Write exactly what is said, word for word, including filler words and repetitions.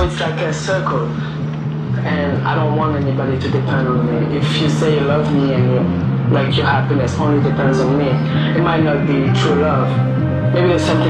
know it's like a circle, and I don't want anybody to depend on me. If you say you love me and you, like your happiness only depends on me, it might not be true love. Maybe there's something